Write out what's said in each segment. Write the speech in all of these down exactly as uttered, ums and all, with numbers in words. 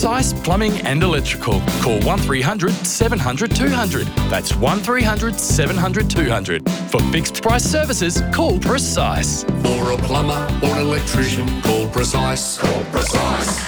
Precise Plumbing and Electrical. Call one three hundred seven hundred two hundred. That's one three hundred seven hundred two hundred. For fixed price services, call Precise. For a plumber or an electrician, call Precise. Call Precise.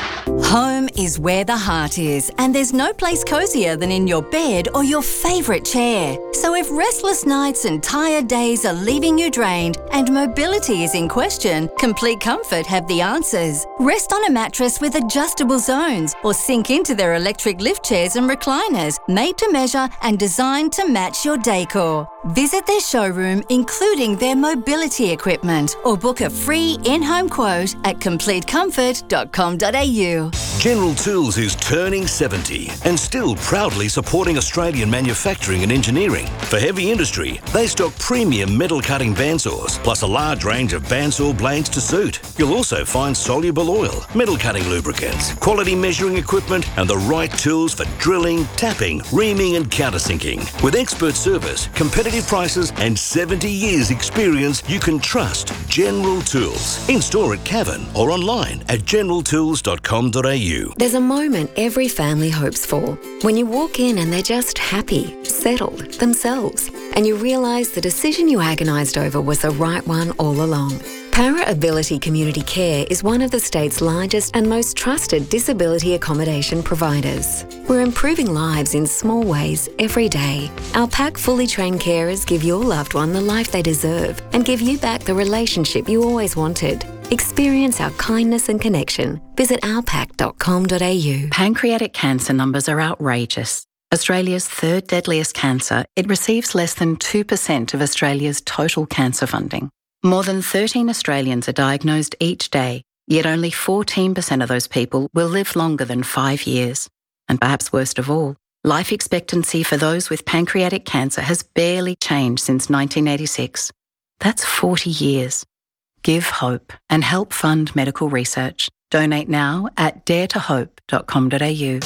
Home is where the heart is, and there's no place cosier than in your bed or your favourite chair. So if restless nights and tired days are leaving you drained and mobility is in question, Complete Comfort have the answers. Rest on a mattress with adjustable zones or sink into their electric lift chairs and recliners, made to measure and designed to match your decor. Visit their showroom, including their mobility equipment, or book a free in-home quote at complete comfort dot com dot a u. General Tools is turning seventy and still proudly supporting Australian manufacturing and engineering. For heavy industry, they stock premium metal cutting bandsaws, plus a large range of bandsaw blades to suit. You'll also find soluble oil, metal cutting lubricants, quality measuring equipment, and the right tools for drilling, tapping, reaming, and countersinking. With expert service, competitive prices, and seventy years experience, you can trust General Tools. In store at Cavan or online at general tools dot com dot a u. There's a moment every family hopes for. When you walk in and they're just happy, settled, themselves, and you realise the decision you agonised over was the right one all along. Para Ability Community Care is one of the state's largest and most trusted disability accommodation providers. We're improving lives in small ways every day. Our pack fully trained carers give your loved one the life they deserve and give you back the relationship you always wanted. Experience our kindness and connection. Visit our pack dot com dot a u. Pancreatic cancer numbers are outrageous. Australia's third deadliest cancer, it receives less than two percent of Australia's total cancer funding. More than thirteen Australians are diagnosed each day, yet only fourteen percent of those people will live longer than five years. And perhaps worst of all, life expectancy for those with pancreatic cancer has barely changed since nineteen eighty-six. That's forty years. Give hope and help fund medical research. Donate now at dare to hope dot com dot a u.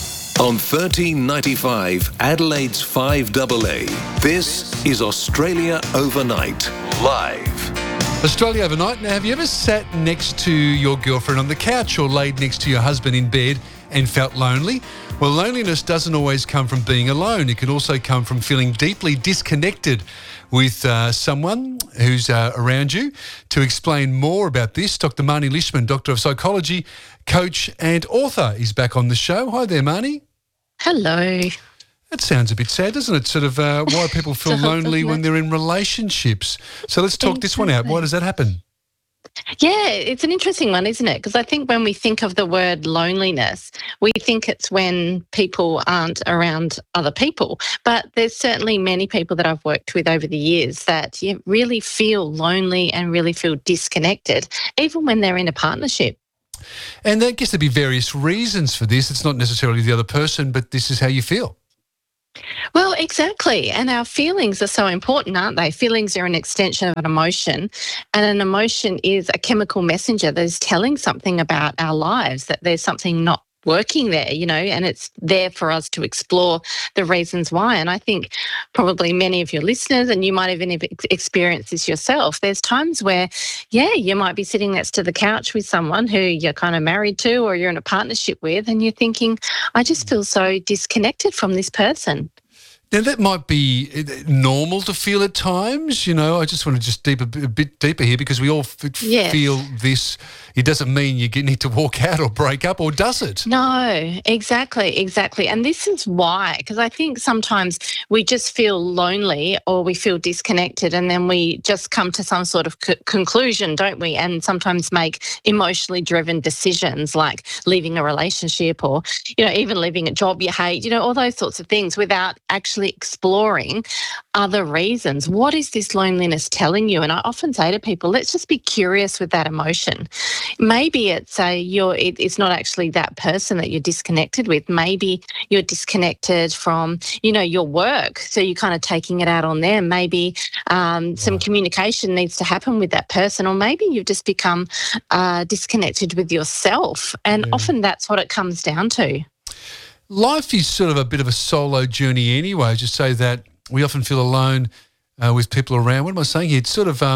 On thirteen ninety-five, Adelaide's five A A, this is Australia Overnight, live. Australia Overnight. Now, have you ever sat next to your girlfriend on the couch or laid next to your husband in bed and felt lonely? Well, loneliness doesn't always come from being alone. It can also come from feeling deeply disconnected with uh, someone who's uh, around you. To explain more about this, Doctor Marnie Lishman, Doctor of Psychology, coach and author, is back on the show. Hi there, Marnie. Hello. That sounds a bit sad, doesn't it? Sort of uh, why people feel lonely when they're in relationships. So let's talk this one out. Why does that happen? Yeah, it's an interesting one, isn't it? Because I think when we think of the word loneliness, we think it's when people aren't around other people. But there's certainly many people that I've worked with over the years that you really feel lonely and really feel disconnected, even when they're in a partnership. And I guess there'd be various reasons for this. It's not necessarily the other person, but this is how you feel. Well, exactly. And our feelings are so important, aren't they? Feelings are an extension of an emotion, and an emotion is a chemical messenger that is telling something about our lives, that there's something not working there, you know, and it's there for us to explore the reasons why. And I think probably many of your listeners, and you might even have experienced this yourself, there's times where, yeah, you might be sitting next to the couch with someone who you're kind of married to or you're in a partnership with, and you're thinking, I just feel so disconnected from this person. Now, that might be normal to feel at times. You know, I just want to just deep a bit deeper here, because we all f- yeah. feel this. It doesn't mean you need to walk out or break up, or does it? No, exactly, exactly. And this is why, because I think sometimes we just feel lonely or we feel disconnected, and then we just come to some sort of c- conclusion, don't we? And sometimes make emotionally driven decisions like leaving a relationship, or, you know, even leaving a job you hate, you know, all those sorts of things, without actually exploring other reasons. What is this loneliness telling you? And I often say to people, let's just be curious with that emotion. Maybe it's a you're it, it's not actually that person that you're disconnected with. Maybe you're disconnected from, you know, your work, so you're kind of taking it out on them. Maybe um, some communication needs to happen with that person, or maybe you've just become uh, disconnected with yourself. And yeah. often that's what it comes down to. Life is sort of a bit of a solo journey anyway. Just say that we often feel alone uh, with people around. What am I saying here? It's sort of, um,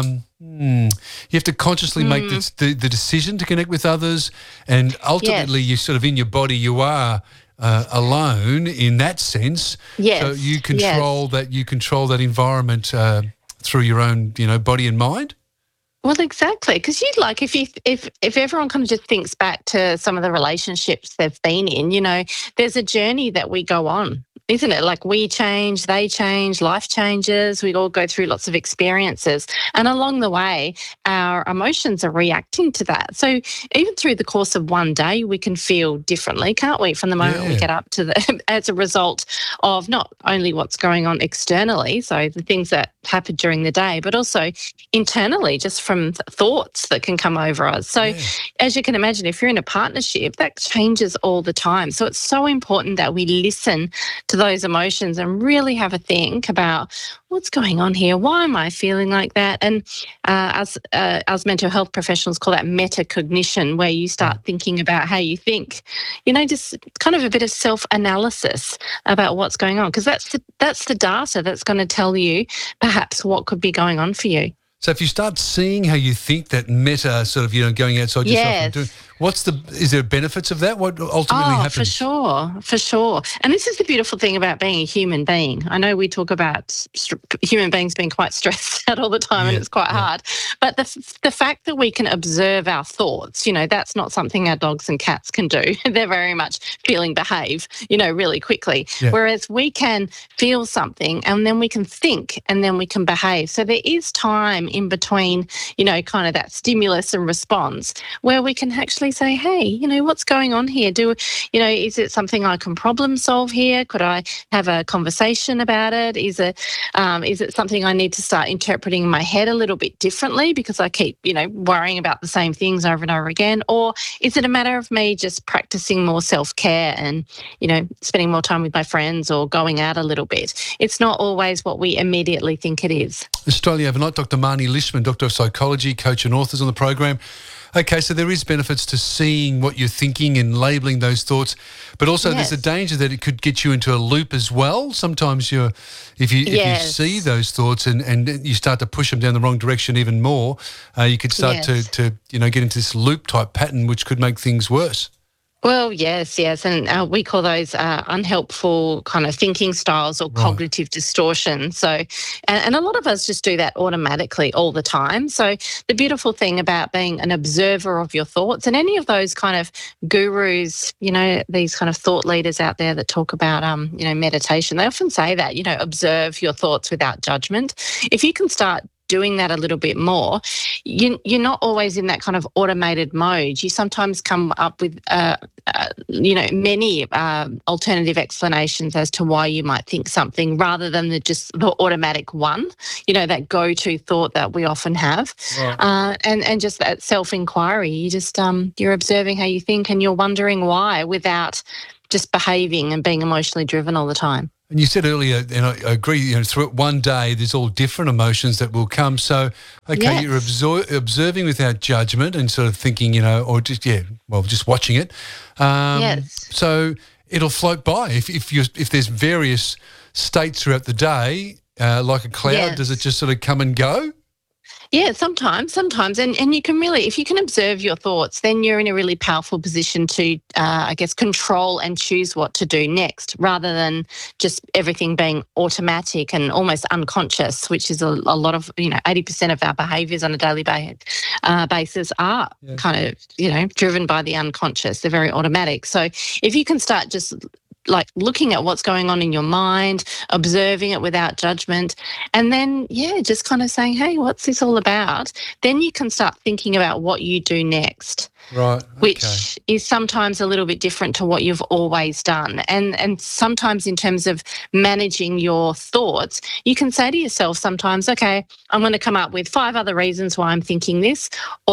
Mm. You have to consciously mm. make the, the, the decision to connect with others, and ultimately yes. you're sort of in your body, you are uh, alone in that sense. Yes. So you control yes. that you control that environment uh, through your own, you know, body and mind. Well, exactly, because you'd like if you if if everyone kind of just thinks back to some of the relationships they've been in, you know, there's a journey that we go on, isn't it? Like we change, they change, life changes, we all go through lots of experiences. And along the way, our emotions are reacting to that. So even through the course of one day, we can feel differently, can't we? From the moment yeah. we get up to the, as a result of not only what's going on externally, so the things that happen during the day, but also internally, just from thoughts that can come over us. So yeah. as you can imagine, if you're in a partnership, that changes all the time. So it's so important that we listen to those emotions and really have a think about what's going on here. Why am I feeling like that? And uh, as uh, as mental health professionals call that metacognition, where you start thinking about how you think, you know, just kind of a bit of self-analysis about what's going on, because that's the, that's the data that's going to tell you perhaps what could be going on for you. So if you start seeing how you think, that meta sort of, you know, going outside yourself yes. and doing, what's the, is there benefits of that? What ultimately oh, happens? for sure, for sure. And this is the beautiful thing about being a human being. I know we talk about st- human beings being quite stressed out all the time yeah, and it's quite yeah. hard. But the the fact that we can observe our thoughts, you know, that's not something our dogs and cats can do. They're very much feeling behave, you know, really quickly. Yeah. Whereas we can feel something and then we can think and then we can behave. So there is time in between, you know, kind of that stimulus and response where we can actually say, hey, you know, what's going on here? Do, you know, is it something I can problem solve here? Could I have a conversation about it? Is it, um, is it something I need to start interpreting in my head a little bit differently because I keep, you know, worrying about the same things over and over again? Or is it a matter of me just practicing more self-care and, you know, spending more time with my friends or going out a little bit? It's not always what we immediately think it is. Australia Overnight, Doctor Marnie Lishman, Doctor of Psychology, coach and authors on the program. Okay, so there is benefits to seeing what you're thinking and labelling those thoughts, but also yes. there's a danger that it could get you into a loop as well. Sometimes you're, if you yes. if you see those thoughts and, and you start to push them down the wrong direction even more, uh, you could start yes. to, to you know get into this loop type pattern, which could make things worse. Well, yes, yes, and uh, we call those uh, unhelpful kind of thinking styles or right. cognitive distortion. So, and, and a lot of us just do that automatically all the time. So the beautiful thing about being an observer of your thoughts, and any of those kind of gurus, you know, these kind of thought leaders out there that talk about, um, you know, meditation, they often say that, you know, observe your thoughts without judgment. If you can start doing that a little bit more, you, you're not always in that kind of automated mode. You sometimes come up with, uh, uh, you know, many uh, alternative explanations as to why you might think something rather than the just the automatic one, you know, that go-to thought that we often have. Right. Uh, and, and just that self-inquiry. You just, um, you're observing how you think and you're wondering why without just behaving and being emotionally driven all the time. And you said earlier, and I agree, you know, through one day there's all different emotions that will come. So, okay, yes. you're absor- observing without judgment and sort of thinking, you know, or just, yeah, well, just watching it. Um, yes. So it'll float by. If if you if there's various states throughout the day, uh, like a cloud, yes. does it just sort of come and go? Yeah, sometimes, sometimes. And and you can really, if you can observe your thoughts, then you're in a really powerful position to, uh, I guess, control and choose what to do next rather than just everything being automatic and almost unconscious, which is a, a lot of, you know, eighty percent of our behaviours on a daily ba- uh, basis are yeah. kind of, you know, driven by the unconscious. They're very automatic. So if you can start just like looking at what's going on in your mind, observing it without judgment, and then, yeah, just kind of saying, hey, what's this all about? Then you can start thinking about what you do next. Right. Okay. Which is sometimes a little bit different to what you've always done. And and sometimes in terms of managing your thoughts, you can say to yourself sometimes, okay, I'm going to come up with five other reasons why I'm thinking this,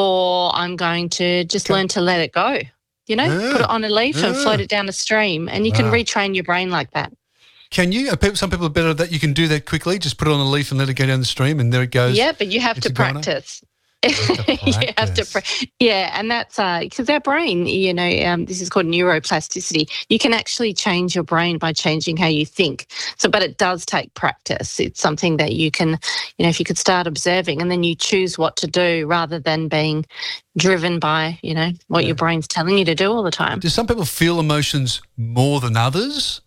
or I'm going to just okay. learn to let it go. You know, yeah. put it on a leaf yeah. and float it down a stream, and you wow. can retrain your brain like that. Can you? Some people are better at that. You can do that quickly. Just put it on a leaf and let it go down the stream, and there it goes. Yeah, but you have it's to practice. you have to, pra- yeah, and that's because uh, our brain, you know, um, this is called neuroplasticity. You can actually change your brain by changing how you think. So, but it does take practice. It's something that you can, you know, if you could start observing and then you choose what to do rather than being driven by, you know, what yeah. your brain's telling you to do all the time. Do some people feel emotions more than others?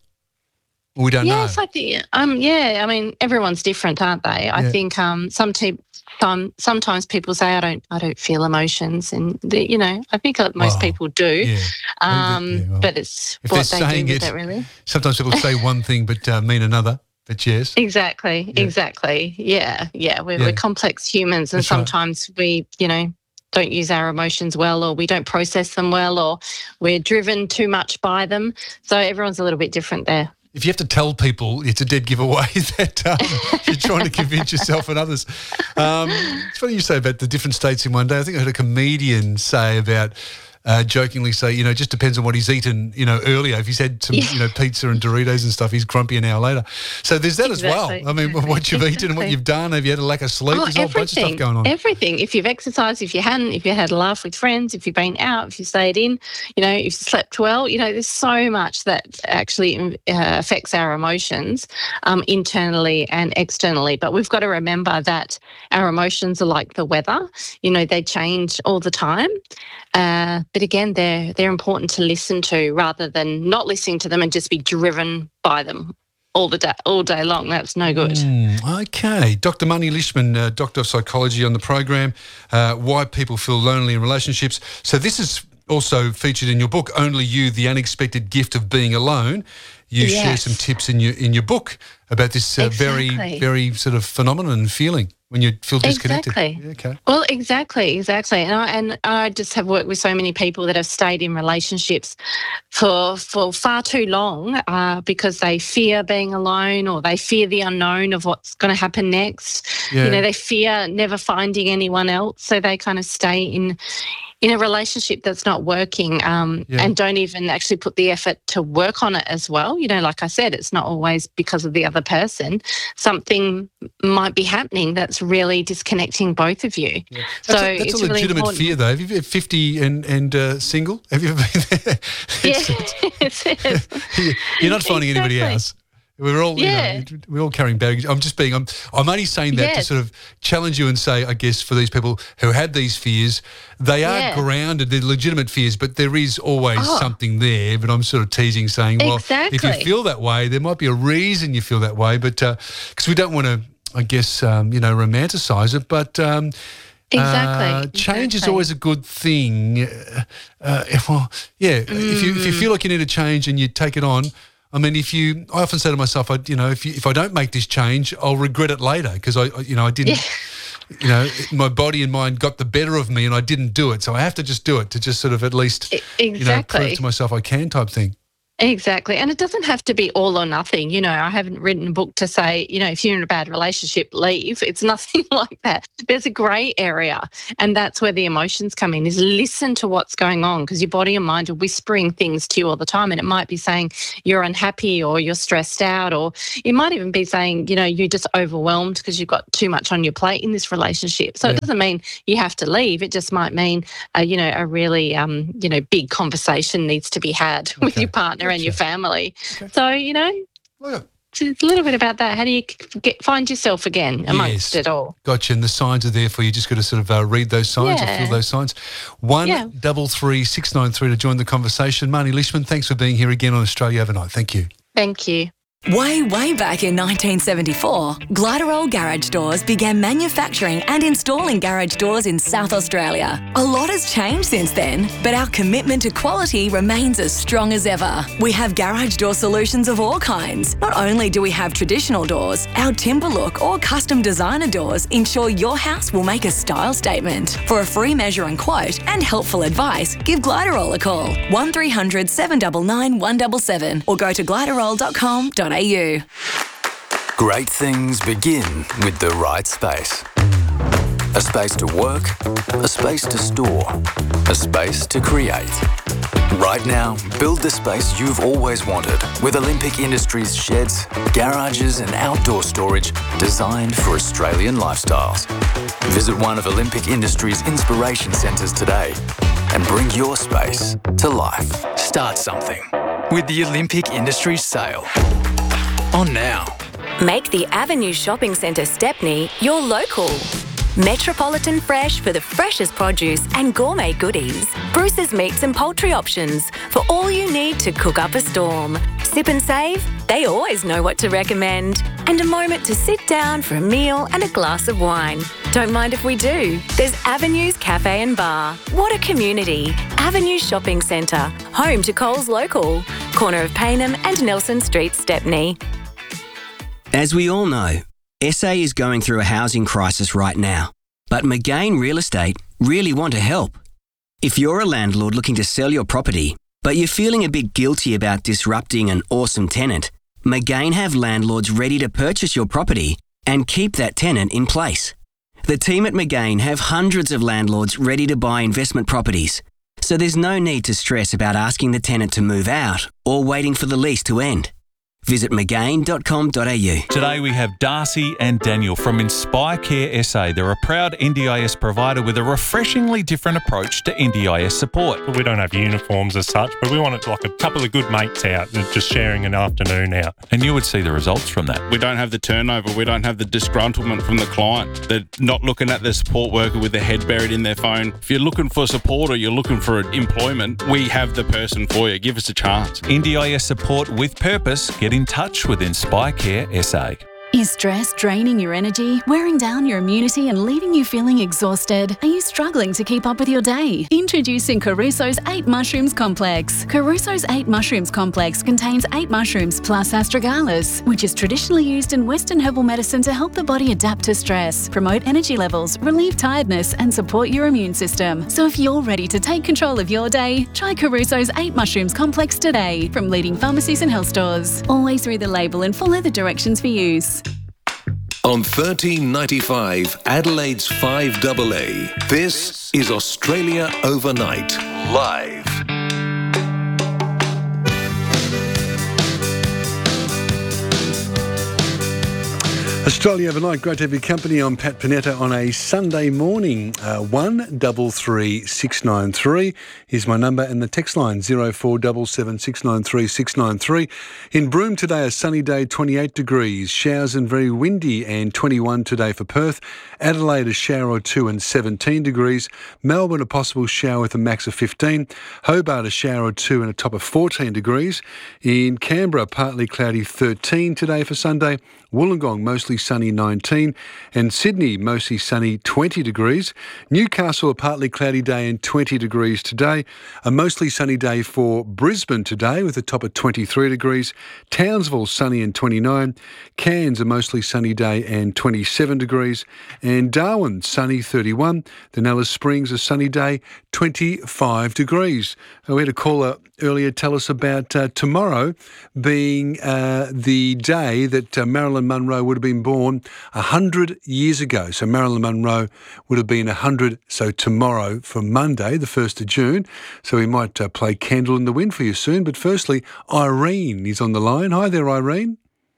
We don't yes, know. I think. Um, yeah, I mean, everyone's different, aren't they? I Yeah. think um, some te- um, sometimes people say, "I don't, I don't feel emotions," and the, you know, I think most Well, people do. Yeah. Um, Yeah, well, but it's if what they're they do saying with it, it, really. Sometimes people say one thing but uh, mean another. But yes. Exactly. Yeah. Exactly. Yeah. Yeah. We're, Yeah. we're complex humans, and That's right. sometimes we, you know, don't use our emotions well, or we don't process them well, or we're driven too much by them. So everyone's a little bit different there. If you have to tell people, it's a dead giveaway that um, you're trying to convince yourself and others. Um, it's funny you say about the different states in one day. I think I heard a comedian say about, uh, jokingly say, you know, it just depends on what he's eaten, you know, earlier. If he's had some, Yeah. you know, pizza and Doritos and stuff, he's grumpy an hour later. So there's that Exactly, as well. I mean, exactly, what you've eaten and what exactly. you've done. Have you had a lack of sleep? Oh, There's a whole bunch of stuff going on. Everything. If you've exercised, if you hadn't, if you had a laugh with friends, if you've been out, if you stayed in, you know, if you slept well, you know, there's so much that actually uh, affects our emotions um, internally and externally. But we've got to remember that our emotions are like the weather. You know, they change all the time. Uh, but again, they're they're important to listen to rather than not listening to them and just be driven by them all the day, all day long. That's no good. Mm, okay. Doctor Mani Lishman, uh, Doctor of Psychology on the program, uh, Why People Feel Lonely in Relationships. So this is also featured in your book, Only You, The Unexpected Gift of Being Alone. You Yes. share some tips in your in your book about this uh, very, Exactly. very sort of phenomenon and feeling when you feel disconnected. Exactly. Yeah, okay. Well, exactly, exactly. And I, and I just have worked with so many people that have stayed in relationships for for far too long uh, because they fear being alone, or they fear the unknown of what's going to happen next. Yeah. You know, they fear never finding anyone else, so they kind of stay in in a relationship that's not working um, Yeah. and don't even actually put the effort to work on it as well. You know, like I said, it's not always because of the other person. Something might be happening that's really disconnecting both of you. Yeah. So That's, a, that's it's a really legitimate important. fear, though. Have you been fifty and, and uh, single? Have you ever been there? Yeah, It's- it is. You're not finding anybody Exactly. else. We're all, Yeah. you know, we're all carrying baggage. I'm just being, I'm, I'm only saying that to Yes. sort of challenge you and say, I guess, for these people who had these fears, they are Yeah. grounded, they're legitimate fears, but there is always Oh. something there. But I'm sort of teasing, saying, well, if you Exactly. feel that way, there might be a reason you feel that way, but because we don't want to, I guess, um, you know, romanticize it, but. Um, Exactly, Uh, change is exactly. always a good thing. Uh, uh, well, yeah. If you if you Mm. feel like you need a change and you take it on, I mean, if you, I often say to myself, I, you know, if you, if I don't make this change, I'll regret it later because I, I- you know, I didn't, you know, my body and mind got the better of me and I didn't do it, so I have to just do it to just sort of at least, E- you know, exactly. prove to myself I can type thing. Exactly. And it doesn't have to be all or nothing. You know, I haven't written a book to say, you know, if you're in a bad relationship, leave. It's nothing like that. There's a grey area. And that's where the emotions come in, is listen to what's going on, because your body and mind are whispering things to you all the time. And it might be saying you're unhappy or you're stressed out, or it might even be saying, you know, you're just overwhelmed because you've got too much on your plate in this relationship. So Yeah. it doesn't mean you have to leave. It just might mean, uh, you know, a really, um, you know, big conversation needs to be had with Okay. your partner and your Gotcha. family. Okay. So, you know, Well, it's a little bit about that. How do you get, find yourself again amongst Yes. it all? gotcha. And the signs are there for you. Just got to sort of uh, read those signs or Yeah. feel those signs. One Yeah. double three six nine three to join the conversation. Mani Lishman, thanks for being here again on Australia Overnight. Thank you. Thank you. Way, way back in nineteen seventy-four, Gliderol Garage Doors began manufacturing and installing garage doors in South Australia. A lot has changed since then, but our commitment to quality remains as strong as ever. We have garage door solutions of all kinds. Not only do we have traditional doors, our timber look or custom designer doors ensure your house will make a style statement. For a free measure and quote and helpful advice, give Gliderol a call, one three hundred seven nine nine one seven seven, or go to gliderol dot com dot a u. Great things begin with the right space. A space to work, a space to store, a space to create. Right now, build the space you've always wanted with Olympic Industries sheds, garages and outdoor storage designed for Australian lifestyles. Visit one of Olympic Industries' inspiration centres today and bring your space to life. Start something with the Olympic Industries sale. On now. Make the Avenue Shopping Centre Stepney your local. Metropolitan Fresh for the freshest produce and gourmet goodies. Bruce's Meats and Poultry options for all you need to cook up a storm. Sip and Save, they always know what to recommend. And a moment to sit down for a meal and a glass of wine. Don't mind if we do. There's Avenues Cafe and Bar. What a community. Avenue Shopping Centre, home to Coles Local. Corner of Payneham and Nelson Street, Stepney. As we all know, S A is going through a housing crisis right now, but McGain Real Estate really want to help. If you're a landlord looking to sell your property, but you're feeling a bit guilty about disrupting an awesome tenant, McGain have landlords ready to purchase your property and keep that tenant in place. The team at McGain have hundreds of landlords ready to buy investment properties, so there's no need to stress about asking the tenant to move out or waiting for the lease to end. Visit mcgain dot com dot a u. Today we have Darcy and Daniel from Inspire Care S A. They're a proud N D I S provider with a refreshingly different approach to N D I S support. We don't have uniforms as such, but we want it like a couple of good mates out, just sharing an afternoon out. And you would see the results from that. We don't have the turnover. We don't have the disgruntlement from the client. They're not looking at the support worker with their head buried in their phone. If you're looking for support or you're looking for employment, we have the person for you. Give us a chance. N D I S support with purpose. Get in touch with Inspire Care S A. Is stress draining your energy, wearing down your immunity and leaving you feeling exhausted? Are you struggling to keep up with your day? Introducing Caruso's eight Mushrooms Complex. Caruso's eight Mushrooms Complex contains eight mushrooms plus astragalus, which is traditionally used in Western herbal medicine to help the body adapt to stress, promote energy levels, relieve tiredness and support your immune system. So if you're ready to take control of your day, try Caruso's eight Mushrooms Complex today from leading pharmacies and health stores. Always read the label and follow the directions for use. On thirteen ninety-five, Adelaide's five A A, this is Australia Overnight, live. Australia Overnight, great to have your company. I'm Pat Panetta on a Sunday morning. Uh, one double three six nine three is my number, and the text line zero four seven seven six nine three six nine three. In Broome today, a sunny day, twenty-eight degrees, showers and very windy, and twenty-one today for Perth. Adelaide, a shower or two and seventeen degrees. Melbourne, a possible shower with a max of fifteen. Hobart, a shower or two and a top of fourteen degrees. In Canberra, partly cloudy, thirteen today for Sunday. Wollongong, mostly sunny, nineteen, and Sydney, mostly sunny, twenty degrees. Newcastle, a partly cloudy day and twenty degrees today. A mostly sunny day for Brisbane today with a top of twenty-three degrees. Townsville, sunny and twenty-nine. Cairns, a mostly sunny day and twenty-seven degrees. And Darwin, sunny, thirty-one. Then Alice Springs, a sunny day, twenty-five degrees. We had a caller earlier tell us about uh, tomorrow being uh, the day that uh, Marilyn Monroe would have been born one hundred years ago. So Marilyn Monroe would have been one hundred, so tomorrow for Monday, the first of June. So we might uh, play Candle in the Wind for you soon. But firstly, Irene is on the line. Hi there, Irene.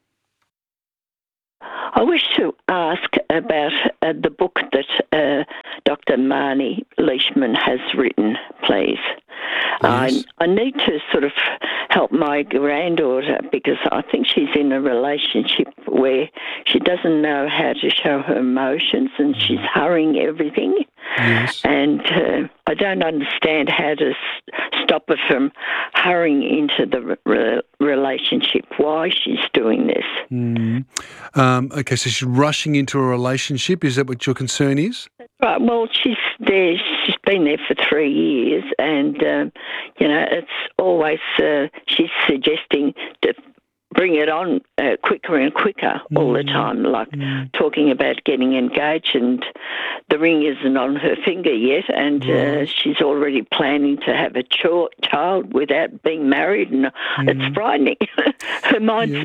I wish to ask about uh, the book that uh, Doctor Marnie Leishman has written, please. Yes. I, I need to sort of help my granddaughter because I think she's in a relationship where she doesn't know how to show her emotions and she's hurrying everything. Yes. And uh, I don't understand how to s- stop her from hurrying into the re- relationship, why she's doing this. Mm. Um, okay, so she's rushing into a relationship. Is that what your concern is? Right, well, she's there. She's been there for three years, and um, you know, it's always uh, she's suggesting to bring it on uh, quicker and quicker mm. all the time, like mm. talking about getting engaged, and the ring isn't on her finger yet, and right. uh, she's already planning to have a ch- child without being married, and mm. it's frightening. Her mind's yes.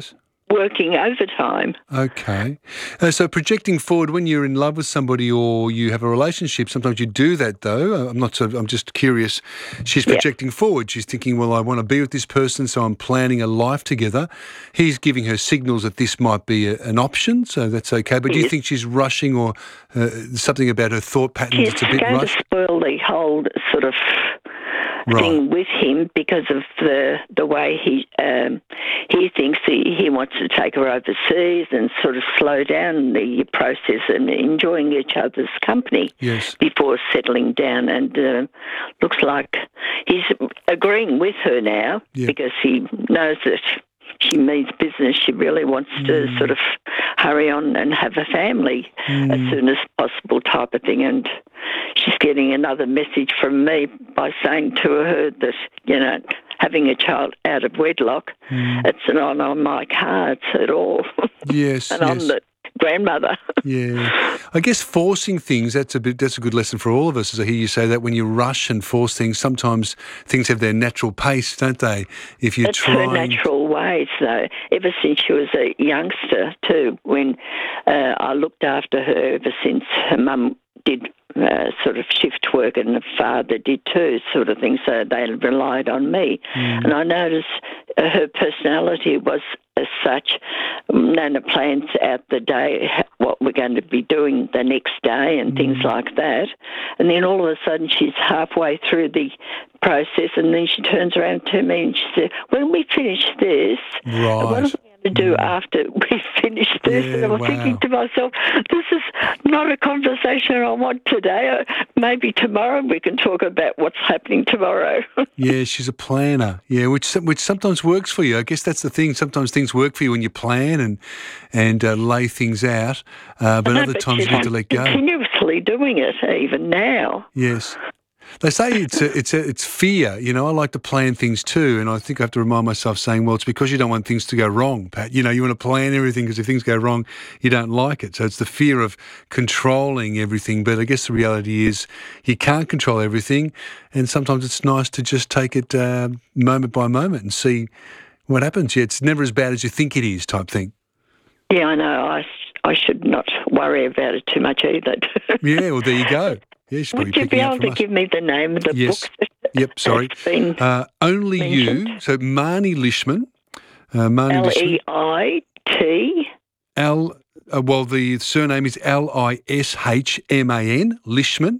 working overtime. Okay. Uh, so projecting forward, when you're in love with somebody or you have a relationship, sometimes you do that though. I'm not so, I'm just curious. She's projecting yeah. forward. She's thinking, well, I want to be with this person, so I'm planning a life together. He's giving her signals that this might be a, an option, so that's okay. But yes. do you think she's rushing or uh, something about her thought patterns that's a bit going rushed? To spoil the whole sort of right. thing with him because of the the way he um, he thinks he, he wants to take her overseas and sort of slow down the process and enjoying each other's company yes. before settling down. And uh, looks like he's agreeing with her now yeah. because he knows that she means business. She really wants mm. to sort of hurry on and have a family mm. as soon as possible type of thing. And she's getting another message from me by saying to her that, you know, having a child out of wedlock, mm. it's not on my cards at all. Yes, and yes. I'm the grandmother. Yeah. I guess forcing things, that's a bit, that's a good lesson for all of us, as I hear you say that when you rush and force things, sometimes things have their natural pace, don't they? If you're it's trying... her natural ways, though. Ever since she was a youngster, too, when uh, I looked after her ever since her mum did uh, sort of shift work and her father did too, sort of thing, so they relied on me. Mm. And I noticed uh, her personality was as such. Nana plans out the day, what we're going to be doing the next day and mm. things like that. And then all of a sudden she's halfway through the process and then she turns around to me and she said, when we finish this, right. what are we going to do after we finish this? Yeah, and I was wow. thinking to myself, this is not a conversation I want today. Maybe tomorrow we can talk about what's happening tomorrow. Yeah, she's a planner. Yeah, which which sometimes works for you. I guess that's the thing. Sometimes things work for you when you plan and and uh, lay things out, uh, but know, other but times you need to let go. Continuously doing it, even now. Yes. They say it's a, it's a, it's fear. You know, I like to plan things too, and I think I have to remind myself saying, well, it's because you don't want things to go wrong, Pat. You know, you want to plan everything because if things go wrong, you don't like it. So it's the fear of controlling everything. But I guess the reality is you can't control everything, and sometimes it's nice to just take it uh, moment by moment and see what happens. Yeah, it's never as bad as you think it is, type thing. Yeah, I know. I, I should not worry about it too much either. Yeah, well, there you go. Yeah, would you be able to give me the name of the yes. book? Yep, sorry. Uh, Only mentioned. You. So Marnie Lishman. Uh, Marnie L E I T. L. Uh, well, the surname is L I S H M A N. Lishman.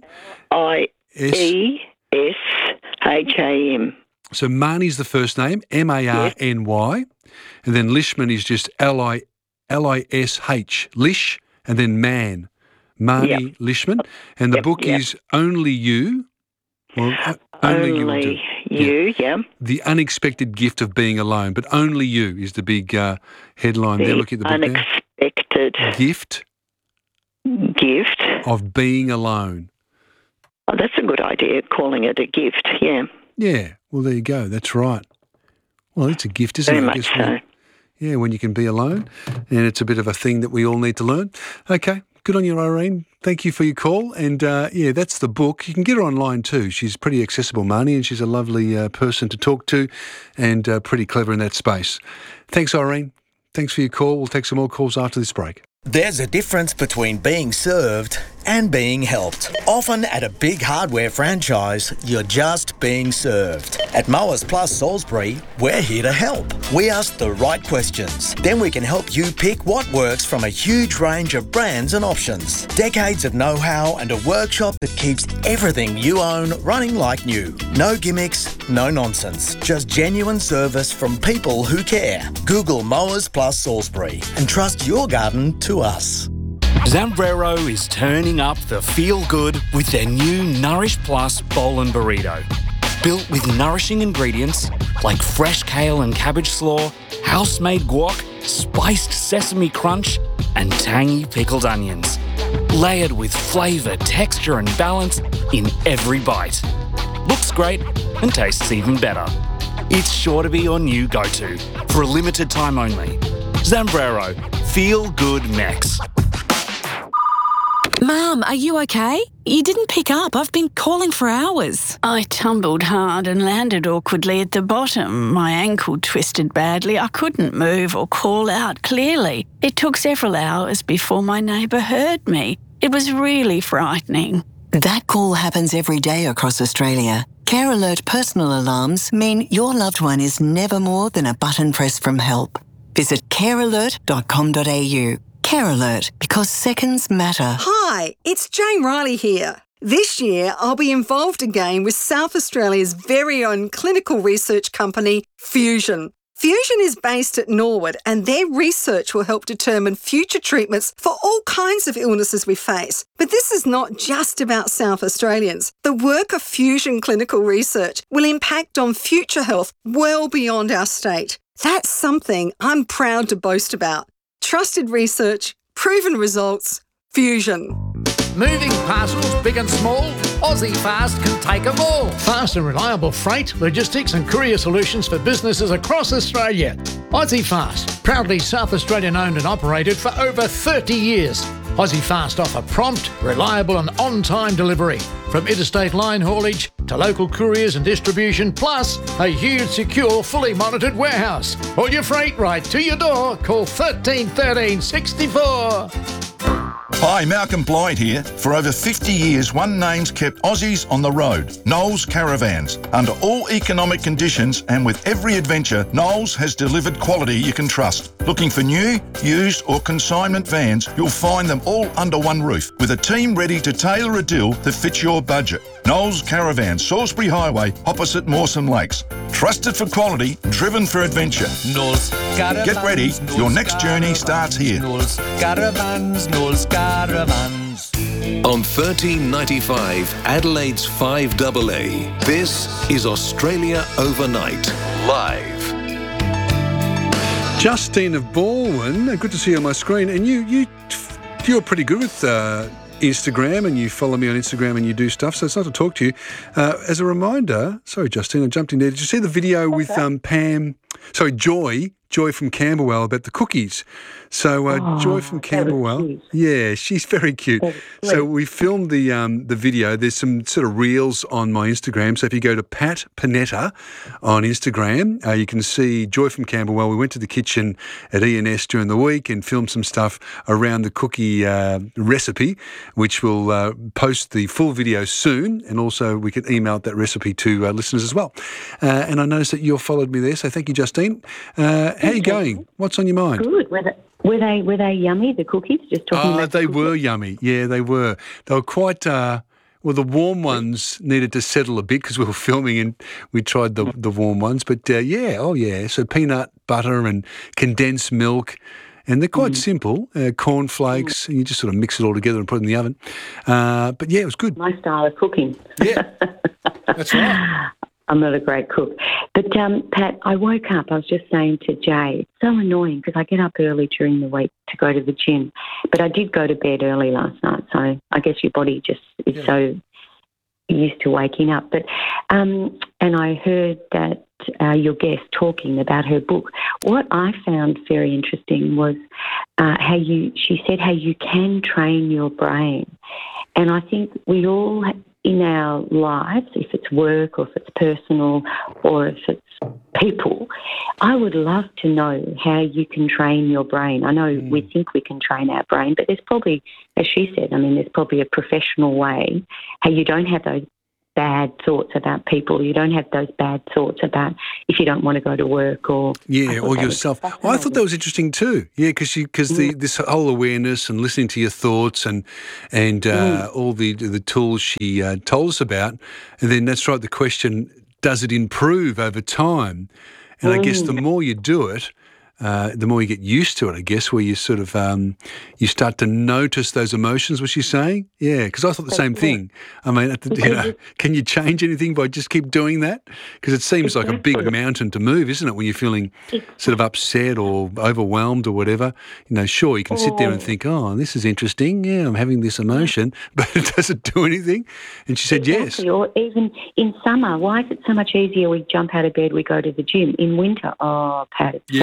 I E S H A M. So Marnie's the first name, M A R N Y, yes. and then Lishman is just L I L I S H, Lish, and then man. Marnie yep. Lishman, and the yep, book yep. is Only You. Well, uh, only, only You, you yeah. yeah. The Unexpected Gift of Being Alone, but Only You is the big uh, headline the there. Look at the book unexpected there. Gift. Gift. Of Being Alone. Oh, that's a good idea, calling it a gift, yeah. Yeah, well, there you go. That's right. Well, it's a gift, isn't Very it? much I guess so. when, yeah, when you can be alone, and it's a bit of a thing that we all need to learn. Okay. Good on you, Irene. Thank you for your call. And, uh, yeah, that's the book. You can get her online too. She's pretty accessible, Marnie, and she's a lovely uh, person to talk to and uh, pretty clever in that space. Thanks, Irene. Thanks for your call. We'll take some more calls after this break. There's a difference between being served and being helped. Often at a big hardware franchise, you're just being served. At Mowers Plus Salisbury, we're here to help. We ask the right questions. Then we can help you pick what works from a huge range of brands and options. Decades of know-how and a workshop that keeps everything you own running like new. No gimmicks, no nonsense. Just genuine service from people who care. Google Mowers Plus Salisbury and trust your garden to us. Zambrero is turning up the feel-good with their new Nourish Plus Bowl and Burrito. Built with nourishing ingredients like fresh kale and cabbage slaw, house-made guac, spiced sesame crunch, and tangy pickled onions. Layered with flavour, texture and balance in every bite. Looks great and tastes even better. It's sure to be your new go-to for a limited time only. Zambrero, Feel Good Mex. Mum, are you okay? You didn't pick up. I've been calling for hours. I tumbled hard and landed awkwardly at the bottom. My ankle twisted badly. I couldn't move or call out clearly. It took several hours before my neighbour heard me. It was really frightening. That call happens every day across Australia. Care Alert personal alarms mean your loved one is never more than a button press from help. Visit care alert dot com dot a u. Care Alert, because seconds matter. Hi, it's Jane Riley here. This year, I'll be involved again with South Australia's very own clinical research company, Fusion. Fusion is based at Norwood, and their research will help determine future treatments for all kinds of illnesses we face. But this is not just about South Australians. The work of Fusion Clinical Research will impact on future health well beyond our state. That's something I'm proud to boast about. Trusted research, proven results, Fusion. Moving parcels big and small, Aussie Fast can take them all. Fast and reliable freight, logistics and courier solutions for businesses across Australia. Aussie Fast, proudly South Australian owned and operated for over thirty years. Aussie Fast offer prompt, reliable and on-time delivery. From interstate line haulage to local couriers and distribution, plus a huge, secure, fully monitored warehouse. All your freight right to your door. Call thirteen thirteen sixty-four. Hi, Malcolm Blyde here. For over fifty years, one name's kept Aussies on the road, Knowles Caravans. Under all economic conditions and with every adventure, Knowles has delivered quality you can trust. Looking for new, used or consignment vans, you'll find them all under one roof, with a team ready to tailor a deal that fits your budget. Knowles Caravans, Salisbury Highway, opposite Mawson Lakes. Trusted for quality, driven for adventure. Knowles Caravans. Get ready, Knowles your next journey starts here. Knowles Caravans, Knowles Caravans. On thirteen ninety-five, Adelaide's five A A, this is Australia Overnight, live. Justine of Balwyn, good to see you on my screen. And you, you, you're pretty good with uh, Instagram, and you follow me on Instagram and you do stuff, so it's nice to talk to you. Uh, as a reminder, sorry, Justine, I jumped in there. Did you see the video with um, Pam, sorry, Joy, Joy from Camberwell about the cookies? So uh, oh, Joy from Camberwell, yeah, she's very cute. So we filmed the um, the video. There's some sort of reels on my Instagram. So if you go to Pat Panetta on Instagram, uh, you can see Joy from Camberwell. We went to the kitchen at E and S during the week and filmed some stuff around the cookie uh, recipe, which we'll uh, post the full video soon. And also we can email that recipe to uh, listeners as well. Uh, and I noticed that you followed me there, so thank you, Justine. Uh, how are you going? What's on your mind? Good. Were they, were they were they yummy, the cookies? Just talking Oh, about they the cookies. were yummy. Yeah, they were. They were quite, uh, well, the warm ones needed to settle a bit because we were filming and we tried the, the warm ones. But uh, yeah, oh yeah, so peanut butter and condensed milk. And they're quite mm. simple, uh, cornflakes, mm. and you just sort of mix it all together and put it in the oven. Uh, but yeah, it was good. My style of cooking. Yeah, that's right. I'm not a great cook. But, um, Pat, I woke up, I was just saying to Jay, it's so annoying because I get up early during the week to go to the gym. But I did go to bed early last night, so I guess your body just is yeah. so used to waking up. But um, and I heard that uh, your guest talking about her book. What I found very interesting was uh, how you, she said how you can train your brain. And I think we all in our lives, if it's work or if it's personal or if it's people, I would love to know how you can train your brain. I know mm. we think we can train our brain, but there's probably, as she said, I mean, there's probably a professional way how you don't have those bad thoughts about people. You don't have those bad thoughts about if you don't want to go to work or... Yeah, or yourself. Oh, I thought that was interesting too. Yeah, because because mm. the this whole awareness and listening to your thoughts and and uh, mm. all the the tools she uh, told us about, and then that's right, the question, does it improve over time? And mm. I guess the more you do it, Uh, the more you get used to it, I guess, where you sort of, um, you start to notice those emotions, was she saying? Yeah, because I thought the same thing. I mean, at the, you know, can you change anything by just keep doing that? Because it seems like a big mountain to move, isn't it, when you're feeling sort of upset or overwhelmed or whatever? You know, sure, you can sit there and think, oh, this is interesting. Yeah, I'm having this emotion, but it doesn't do anything. And she said exactly. yes. Or even in summer, why is it so much easier we jump out of bed, we go to the gym? In winter, oh, Pat, it's yes. so hard for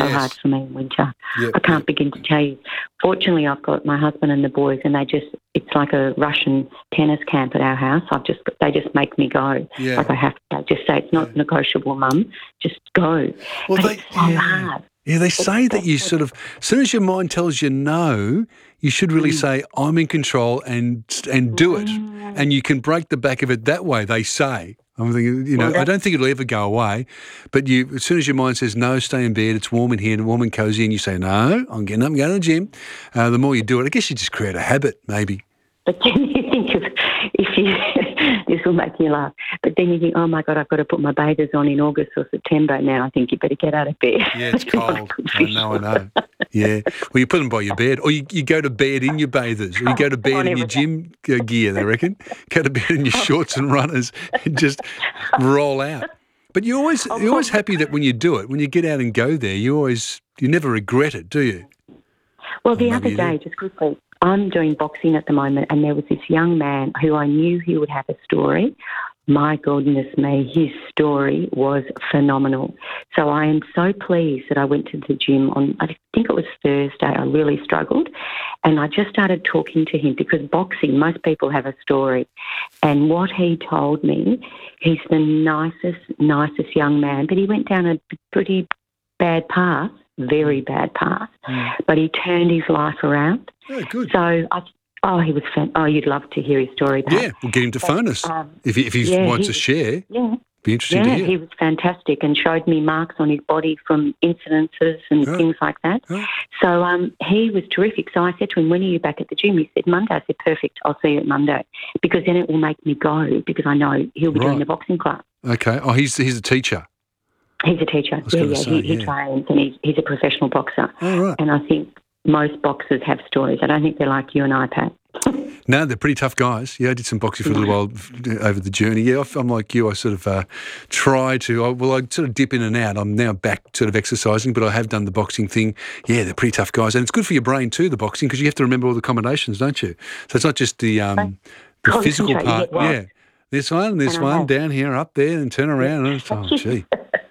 for me in winter. Yep, I can't begin to tell you. Fortunately, I've got my husband and the boys, and they just, it's like a Russian tennis camp at our house. I've just, they just make me go. Yeah. Like I have to, they just say, it's not negotiable, Mum, just go. Well, but they, it's so hard. Yeah, they say that you sort of, as soon as your mind tells you no, you should really say, I'm in control and and do it. And you can break the back of it that way, they say. I'm thinking, you know, Well, I don't think it'll ever go away, but you, as soon as your mind says, no, stay in bed, it's warm in here, and warm and cosy, and you say, no, I'm getting up and going to the gym, uh, the more you do it, I guess you just create a habit, maybe. But then you think of, if you, this will make you laugh, but then you think, oh my God, I've got to put my bathers on in August or September. Now I think you better get out of bed. Yeah, it's cold. I know, I know. Yeah. Well, you put them by your bed, or you, you go to bed in your bathers, or you go to bed in your gym uh, gear, they reckon. Go to bed in your shorts and runners and just roll out. But you're always, you're always happy that when you do it, when you get out and go there, you always, you never regret it, do you? Well, the other day, just quickly, I'm doing boxing at the moment, and there was this young man who I knew he would have a story. My goodness me, his story was phenomenal. So I am so pleased that I went to the gym on, I think it was Thursday. I really struggled. And I just started talking to him because boxing, most people have a story. And what he told me, he's the nicest, nicest young man, but he went down a pretty bad path. Very bad path, mm. but he turned his life around. Oh, good. So, I, oh, he was fan- oh, you'd love to hear his story. Pat. Yeah, we'll get him to phone us um, if he, if he yeah, wants he, to share. Yeah, be interesting yeah, to hear. he was fantastic and showed me marks on his body from incidences and Oh. things like that. Oh. So um, he was terrific. So I said to him, when are you back at the gym? He said, Monday. I said, perfect, I'll see you at Monday because then it will make me go because I know he'll be Right. doing the boxing class. Okay. Oh, he's he's a teacher. He's a teacher. was Yeah, gonna yeah. say, he, he yeah. trains and he's, he's a professional boxer. Oh, right. And I think most boxers have stories. I don't think they're like you and I, Pat. No, they're pretty tough guys. Yeah, I did some boxing for a little while over the journey. Yeah, I'm like you. I sort of uh, try to, I, well, I sort of dip in and out. I'm now back sort of exercising, but I have done the boxing thing. Yeah, they're pretty tough guys. And it's good for your brain too, the boxing, because you have to remember all the combinations, don't you? So it's not just the, um, the physical Concentrate, part. yeah, well, Yeah. This one, this and I one, have. down here, up there, and turn around. And it's, oh, gee.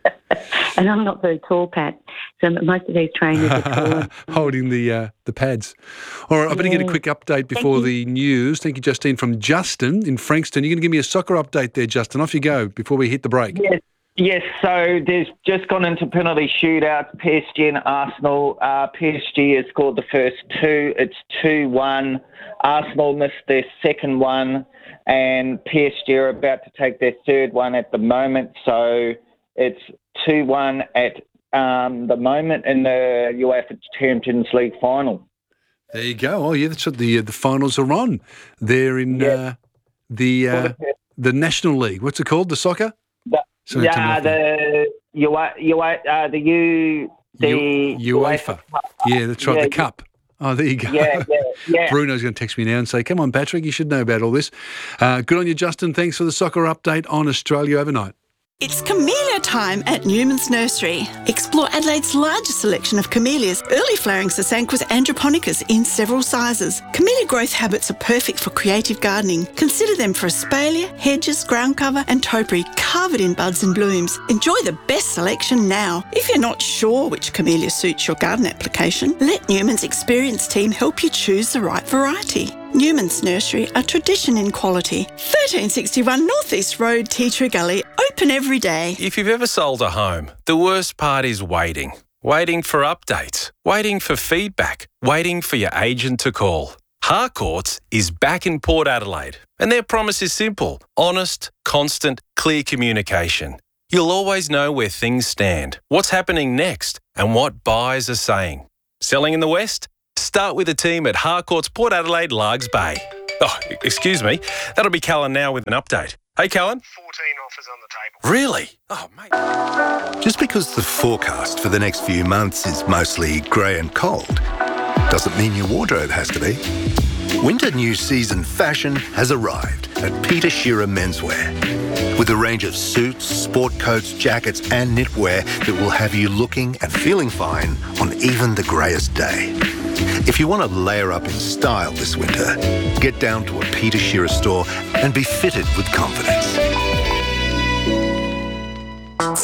And I'm not very tall, Pat. So most of these trainers are tall. Holding the uh, the pads. All right, I better get a Yeah. quick update before the news. Thank you, Justine, from Justin in Frankston. You're going to give me a soccer update there, Justin. Off you go before we hit the break. Yes, yes. So there's just gone into penalty shootouts. P S G and Arsenal. Uh, P S G has scored the first two. It's two one. Arsenal missed their second one, and P S G are about to take their third one at the moment. So it's two one at um, the moment in the UEFA Champions League final. There you go. Oh, yeah, that's what the uh, the finals are on. They're in uh, the uh, the National League. What's it called? The soccer? The, Sorry, tell me yeah, off the UEFA, UEFA, uh, the U, the U- UEFA. Yeah, that's right. Yeah, the cup. Oh, there you go. Yeah, yeah, yeah. Bruno's going to text me now and say, come on, Patrick, you should know about all this. Uh, good on you, Justin. Thanks for the soccer update on Australia Overnight. It's camellia time at Newman's Nursery. Explore Adelaide's largest selection of camellias, early flowering Sasanquas androponicas in several sizes. Camellia growth habits are perfect for creative gardening. Consider them for espalier, hedges, ground cover and topiary covered in buds and blooms. Enjoy the best selection now. If you're not sure which camellia suits your garden application, let Newman's experienced team help you choose the right variety. Newman's Nursery, a tradition in quality. thirteen sixty-one North East Road, Tea Tree Gully, open every day. If you've ever sold a home, the worst part is waiting. Waiting for updates, waiting for feedback, waiting for your agent to call. Harcourts is back in Port Adelaide, and their promise is simple: honest, constant, clear communication. You'll always know where things stand, what's happening next, and what buyers are saying. Selling in the West? Start with the team at Harcourts Port Adelaide, Largs Bay. Oh, excuse me. That'll be Callan now with an update. Hey, Callan. fourteen offers on the table. Really? Oh, mate. Just because the forecast for the next few months is mostly grey and cold doesn't mean your wardrobe has to be. Winter new season fashion has arrived at Peter Shearer Menswear. With a range of suits, sport coats, jackets and knitwear that will have you looking and feeling fine on even the greyest day. If you want to layer up in style this winter, get down to a Peter Shearer store and be fitted with confidence.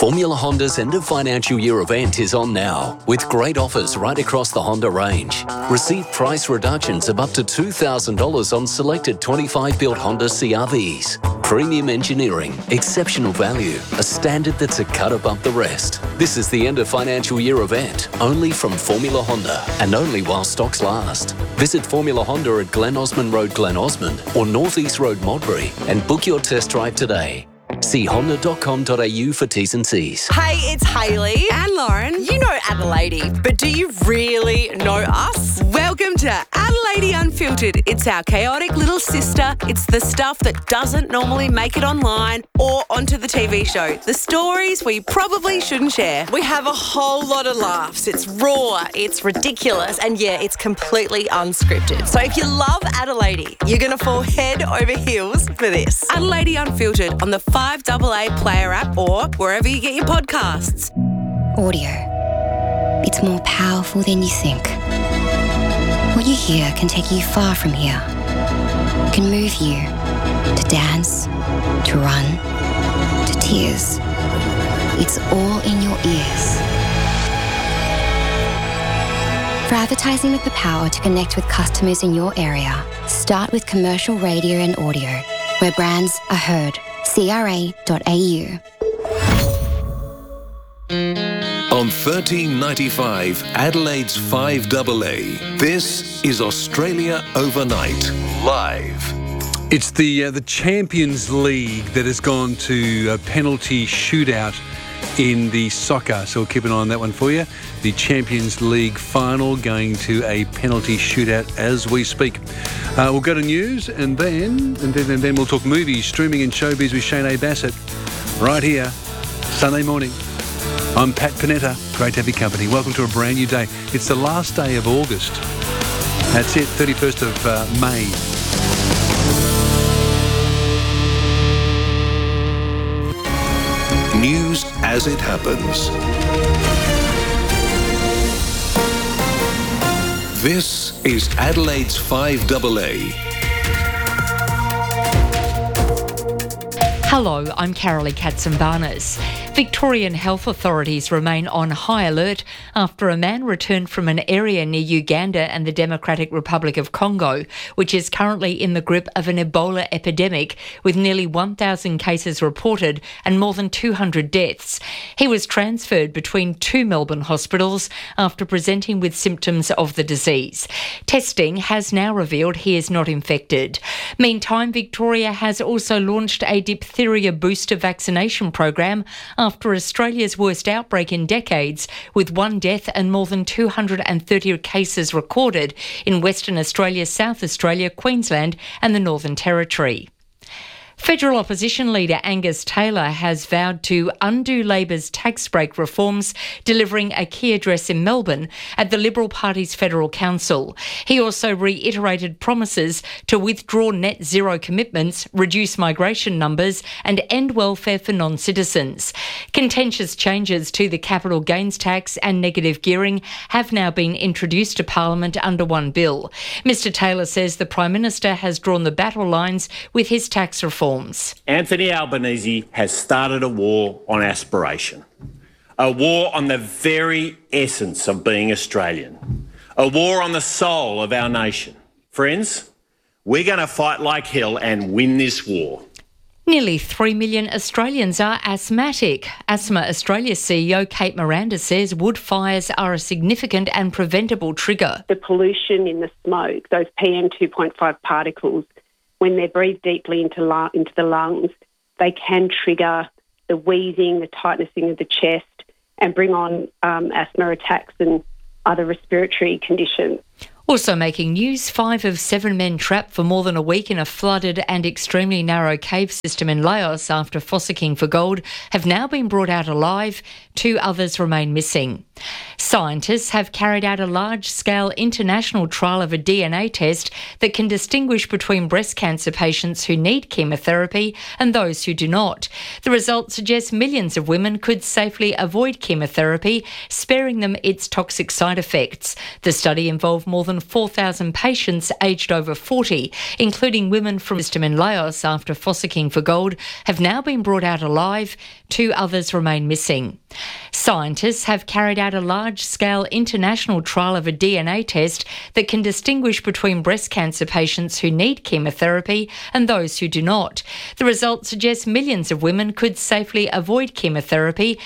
Formula Honda's end of financial year event is on now, with great offers right across the Honda range. Receive price reductions of up to two thousand dollars on selected twenty-five built Honda C R Vs. Premium engineering, exceptional value, a standard that's a cut above the rest. This is the end of financial year event, only from Formula Honda, and only while stocks last. Visit Formula Honda at Glen Osmond Road, Glen Osmond, or North East Road, Modbury, and book your test drive today. See honda dot com dot a u for T's and C's. Hey, it's Hayley and Lauren. You know Adelaide, but do you really know us? Welcome to Adelaide Unfiltered. It's our chaotic little sister. It's the stuff that doesn't normally make it online or onto the T V show. The stories we probably shouldn't share. We have a whole lot of laughs. It's raw, it's ridiculous, and yeah, it's completely unscripted. So if you love Adelaide, you're going to fall head over heels for this. Adelaide Unfiltered on the five A A Player app or wherever you get your podcasts. Audio. It's more powerful than you think. What you hear can take you far from here. It can move you to dance, to run, to tears. It's all in your ears. For advertising with the power to connect with customers in your area, start with commercial radio and audio, where brands are heard. C R A dot A U. On thirteen ninety-five, Adelaide's five A A, this is Australia Overnight, live. It's the uh, the Champions League that has gone to a penalty shootout in the soccer, so we'll keep an eye on that one for you. The Champions League final going to a penalty shootout as we speak. Uh, we'll go to news and then and then and then we'll talk movies, streaming and showbiz with Shane A. Bassett right here, Sunday morning. I'm Pat Panetta. Great to have your company. Welcome to a brand new day. It's the last day of August. That's it, thirty-first of uh, May. News as it happens. This is Adelaide's five A A. Hello, I'm Carolee Katsimbarnas. Victorian health authorities remain on high alert after a man returned from an area near Uganda and the Democratic Republic of Congo, which is currently in the grip of an Ebola epidemic, with nearly one thousand cases reported and more than two hundred deaths. He was transferred between two Melbourne hospitals after presenting with symptoms of the disease. Testing has now revealed he is not infected. Meantime, Victoria has also launched a diphtheria booster vaccination program after Australia's worst outbreak in decades, with one death and more than two hundred thirty cases recorded in Western Australia, South Australia, Queensland and the Northern Territory. Federal opposition leader Angus Taylor has vowed to undo Labor's tax break reforms, delivering a key address in Melbourne at the Liberal Party's Federal Council. He also reiterated promises to withdraw net zero commitments, reduce migration numbers and end welfare for non-citizens. Contentious changes to the capital gains tax and negative gearing have now been introduced to Parliament under one bill. Mister Taylor says the Prime Minister has drawn the battle lines with his tax reform. Anthony Albanese has started a war on aspiration, a war on the very essence of being Australian, a war on the soul of our nation. Friends, we're going to fight like hell and win this war. Nearly three million Australians are asthmatic. Asthma Australia C E O Kate Miranda says wood fires are a significant and preventable trigger. The pollution in the smoke, those P M two point five particles, when they're breathed deeply into, lung, into the lungs, they can trigger the wheezing, the tightening of the chest, and bring on um, asthma attacks and other respiratory conditions. Also making news, five of seven men trapped for more than a week in a flooded and extremely narrow cave system in Laos after fossicking for gold have now been brought out alive. Two others remain missing. Scientists have carried out a large-scale international trial of a D N A test that can distinguish between breast cancer patients who need chemotherapy and those who do not. The results suggest millions of women could safely avoid chemotherapy, sparing them its toxic side effects. The study involved more than four thousand patients aged over forty, including women from system in Laos after fossicking for gold, have now been brought out alive. Two others remain missing. Scientists have carried out a large-scale international trial of a D N A test that can distinguish between breast cancer patients who need chemotherapy and those who do not. The results suggest millions of women could safely avoid chemotherapy